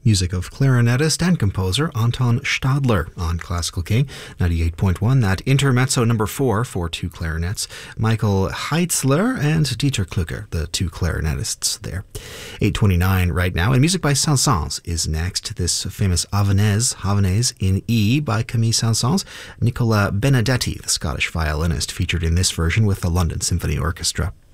Music of clarinetist and composer Anton Stadler on Classical King 98.1. That intermezzo number 4 for two clarinets, Michael Heitzler and Dieter Kluger, the two clarinetists there. 8:29 right now, and music by Saint-Saëns is next. This famous Havanaise in E by Camille Saint-Saëns. Nicola Benedetti, the Scottish violinist, featured in this version with the London Symphony Orchestra.